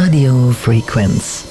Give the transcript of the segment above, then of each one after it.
Radio Frequenz.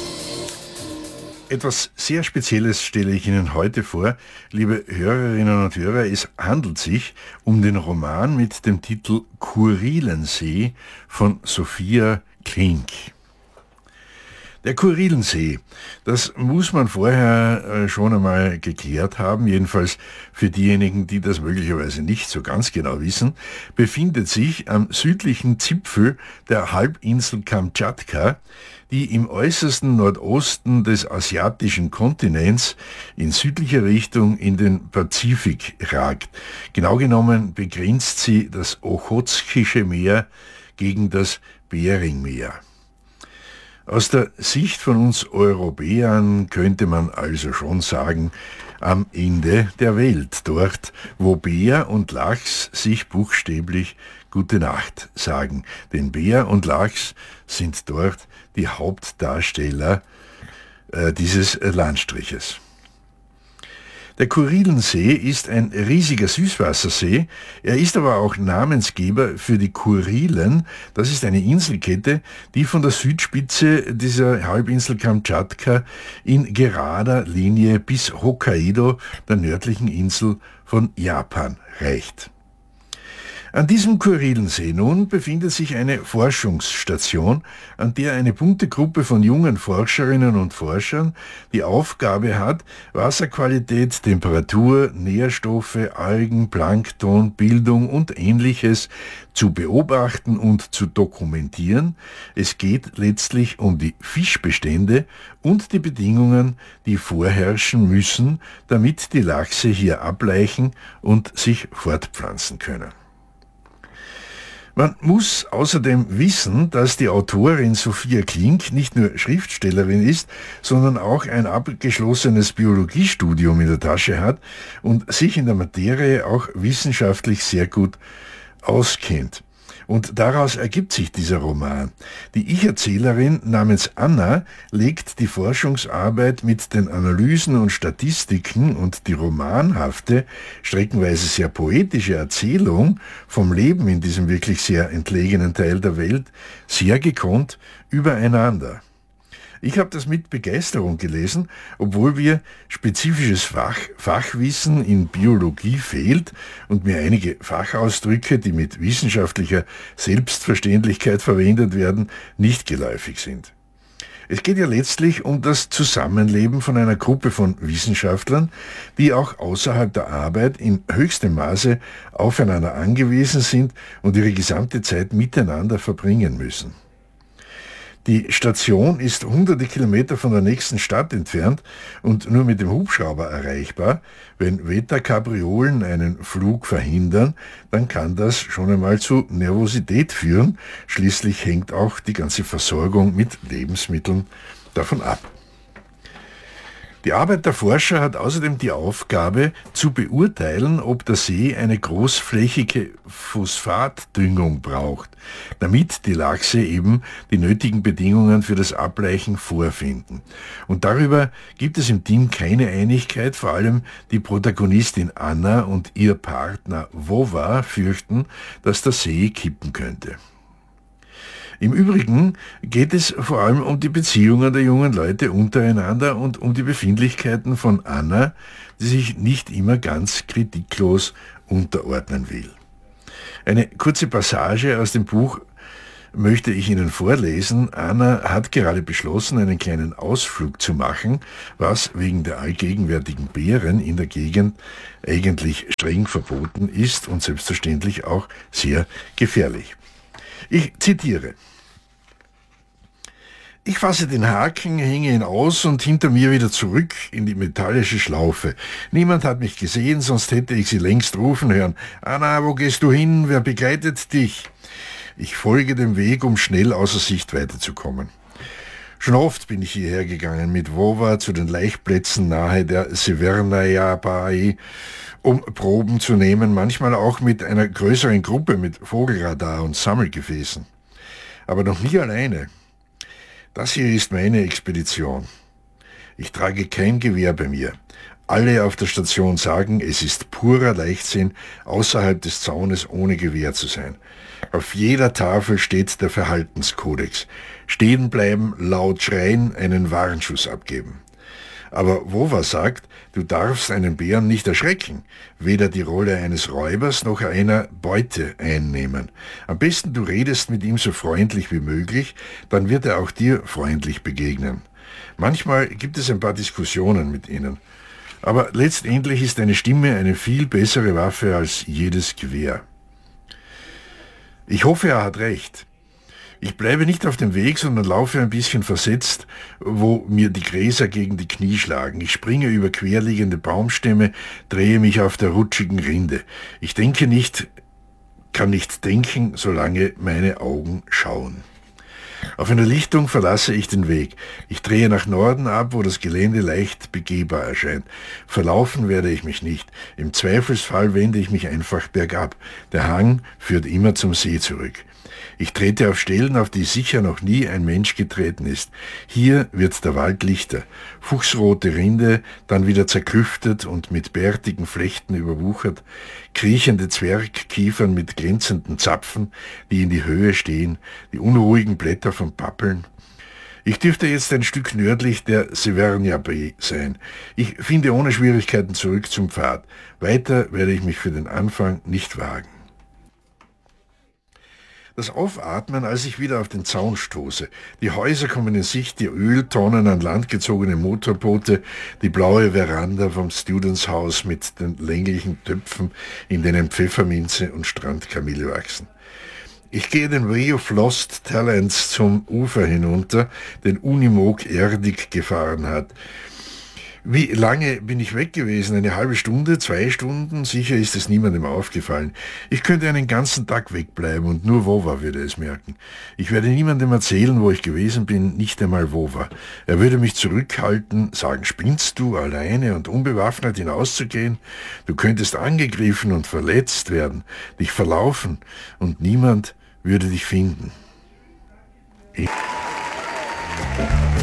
Etwas sehr Spezielles stelle ich Ihnen heute vor, liebe Hörerinnen und Hörer. Es handelt sich um den Roman mit dem Titel Kurilensee von Sophia Klink. Der Kurilensee, das muss man vorher schon einmal geklärt haben, jedenfalls für diejenigen, die das möglicherweise nicht so ganz genau wissen, befindet sich am südlichen Zipfel der Halbinsel Kamtschatka, die im äußersten Nordosten des asiatischen Kontinents in südlicher Richtung in den Pazifik ragt. Genau genommen begrenzt sie das Ochotskische Meer gegen das Beringmeer. Aus der Sicht von uns Europäern könnte man also schon sagen, am Ende der Welt, dort, wo Bär und Lachs sich buchstäblich Gute Nacht sagen. Denn Bär und Lachs sind dort die Hauptdarsteller dieses Landstriches. Der Kurilensee ist ein riesiger Süßwassersee. Er ist aber auch Namensgeber für die Kurilen. Das ist eine Inselkette, die von der Südspitze dieser Halbinsel Kamtschatka in gerader Linie bis Hokkaido, der nördlichen Insel von Japan, reicht. An diesem Kurilensee nun befindet sich eine Forschungsstation, an der eine bunte Gruppe von jungen Forscherinnen und Forschern die Aufgabe hat, Wasserqualität, Temperatur, Nährstoffe, Algen, Plankton, Bildung und Ähnliches zu beobachten und zu dokumentieren. Es geht letztlich um die Fischbestände und die Bedingungen, die vorherrschen müssen, damit die Lachse hier ablaichen und sich fortpflanzen können. Man muss außerdem wissen, dass die Autorin Sophia Klink nicht nur Schriftstellerin ist, sondern auch ein abgeschlossenes Biologiestudium in der Tasche hat und sich in der Materie auch wissenschaftlich sehr gut auskennt. Und daraus ergibt sich dieser Roman. Die Ich-Erzählerin namens Anna legt die Forschungsarbeit mit den Analysen und Statistiken und die romanhafte, streckenweise sehr poetische Erzählung vom Leben in diesem wirklich sehr entlegenen Teil der Welt sehr gekonnt übereinander. Ich habe das mit Begeisterung gelesen, obwohl mir spezifisches Fachwissen in Biologie fehlt und mir einige Fachausdrücke, die mit wissenschaftlicher Selbstverständlichkeit verwendet werden, nicht geläufig sind. Es geht ja letztlich um das Zusammenleben von einer Gruppe von Wissenschaftlern, die auch außerhalb der Arbeit in höchstem Maße aufeinander angewiesen sind und ihre gesamte Zeit miteinander verbringen müssen. Die Station ist hunderte Kilometer von der nächsten Stadt entfernt und nur mit dem Hubschrauber erreichbar. Wenn Wetterkapriolen einen Flug verhindern, dann kann das schon einmal zu Nervosität führen. Schließlich hängt auch die ganze Versorgung mit Lebensmitteln davon ab. Die Arbeit der Forscher hat außerdem die Aufgabe, zu beurteilen, ob der See eine großflächige Phosphatdüngung braucht, damit die Lachse eben die nötigen Bedingungen für das Ableichen vorfinden. Und darüber gibt es im Team keine Einigkeit, vor allem die Protagonistin Anna und ihr Partner Wova fürchten, dass der See kippen könnte. Im Übrigen geht es vor allem um die Beziehungen der jungen Leute untereinander und um die Befindlichkeiten von Anna, die sich nicht immer ganz kritiklos unterordnen will. Eine kurze Passage aus dem Buch möchte ich Ihnen vorlesen. Anna hat gerade beschlossen, einen kleinen Ausflug zu machen, was wegen der allgegenwärtigen Bären in der Gegend eigentlich streng verboten ist und selbstverständlich auch sehr gefährlich. Ich zitiere. Ich fasse den Haken, hänge ihn aus und hinter mir wieder zurück in die metallische Schlaufe. Niemand hat mich gesehen, sonst hätte ich sie längst rufen hören. Anna, wo gehst du hin? Wer begleitet dich? Ich folge dem Weg, um schnell außer Sicht weiterzukommen. Schon oft bin ich hierher gegangen mit Wova zu den Laichplätzen nahe der Severnaja Bay, um Proben zu nehmen, manchmal auch mit einer größeren Gruppe mit Vogelradar und Sammelgefäßen. Aber noch nie alleine. Das hier ist meine Expedition. Ich trage kein Gewehr bei mir. Alle auf der Station sagen, es ist purer Leichtsinn, außerhalb des Zaunes ohne Gewehr zu sein. Auf jeder Tafel steht der Verhaltenskodex. Stehen bleiben, laut schreien, einen Warnschuss abgeben. Aber Wova sagt, du darfst einen Bären nicht erschrecken, weder die Rolle eines Räubers noch einer Beute einnehmen. Am besten du redest mit ihm so freundlich wie möglich, dann wird er auch dir freundlich begegnen. Manchmal gibt es ein paar Diskussionen mit ihnen. Aber letztendlich ist eine Stimme eine viel bessere Waffe als jedes Gewehr. Ich hoffe, er hat recht. Ich bleibe nicht auf dem Weg, sondern laufe ein bisschen versetzt, wo mir die Gräser gegen die Knie schlagen. Ich springe über querliegende Baumstämme, drehe mich auf der rutschigen Rinde. Ich denke nicht, kann nicht denken, solange meine Augen schauen. Auf einer Lichtung verlasse ich den Weg. Ich drehe nach Norden ab, wo das Gelände leicht begehbar erscheint. Verlaufen werde ich mich nicht. Im Zweifelsfall wende ich mich einfach bergab. Der Hang führt immer zum See zurück. Ich trete auf Stellen, auf die sicher noch nie ein Mensch getreten ist. Hier wird der Wald lichter. Fuchsrote Rinde, dann wieder zerklüftet und mit bärtigen Flechten überwuchert. Kriechende Zwergkiefern mit glänzenden Zapfen, die in die Höhe stehen. Die unruhigen Blätter von Pappeln. Ich dürfte jetzt ein Stück nördlich der Severnia Bay sein. Ich finde ohne Schwierigkeiten zurück zum Pfad. Weiter werde ich mich für den Anfang nicht wagen. Das Aufatmen, als ich wieder auf den Zaun stoße. Die Häuser kommen in Sicht, die Öltonnen an Land gezogene Motorboote, die blaue Veranda vom Students House mit den länglichen Töpfen, in denen Pfefferminze und Strandkamille wachsen. Ich gehe den Way of Lost Talents zum Ufer hinunter, den Unimog erdig gefahren hat. Wie lange bin ich weg gewesen? Eine halbe Stunde, 2 Stunden? Sicher ist es niemandem aufgefallen. Ich könnte einen ganzen Tag wegbleiben und nur Wova würde es merken. Ich werde niemandem erzählen, wo ich gewesen bin, nicht einmal Wova. Er würde mich zurückhalten, sagen, spinnst du, alleine und unbewaffnet hinauszugehen? Du könntest angegriffen und verletzt werden, dich verlaufen und niemand würde dich finden.